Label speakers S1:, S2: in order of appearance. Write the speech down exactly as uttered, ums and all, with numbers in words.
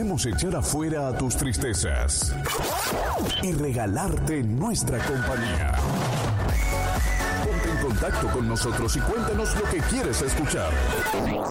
S1: podemos echar afuera a tus tristezas y regalarte nuestra compañía. Ponte en contacto con nosotros y cuéntanos lo que quieres escuchar.